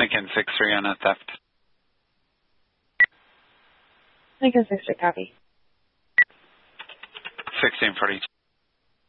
Lincoln 6-3 on a theft. Lincoln 6-3, copy. 1642.